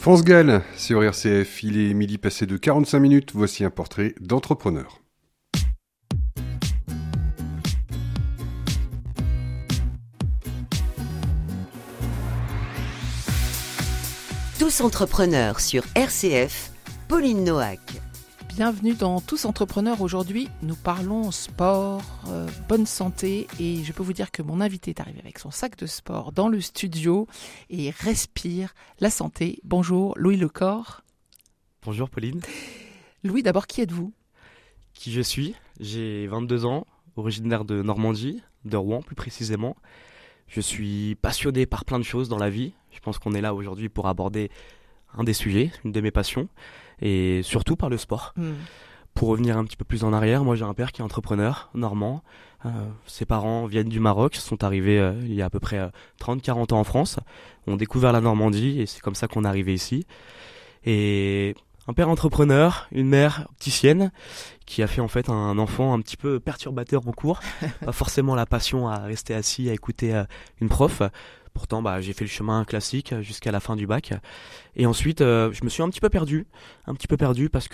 France Gall sur RCF, il est midi passé de 45 minutes, voici un portrait d'entrepreneur. Tous entrepreneurs sur RCF, Pauline Noack. Bienvenue dans Tous Entrepreneurs. Aujourd'hui, nous parlons sport, bonne santé et je peux vous dire que mon invité est arrivé avec son sac de sport dans le studio et respire la santé. Bonjour Louis Lecor. Bonjour Pauline. Louis, d'abord, qui êtes-vous ? Qui je suis ? J'ai 22 ans, originaire de Normandie, de Rouen plus précisément. Je suis passionné par plein de choses dans la vie. Je pense qu'on est là aujourd'hui pour aborder un des sujets, une de mes passions, et surtout par le sport. Pour revenir un petit peu plus en arrière, moi j'ai un père qui est entrepreneur, normand. Ses parents viennent du Maroc, sont arrivés il y a à peu près 30-40 ans en France, ont découvert la Normandie et c'est comme ça qu'on est arrivé ici. Et un père entrepreneur, une mère opticienne qui a fait en fait un enfant un petit peu perturbateur en cours. Pas forcément la passion à rester assis, à écouter une prof. Pourtant, j'ai fait le chemin classique jusqu'à la fin du bac. Et ensuite, je me suis un petit peu perdu parce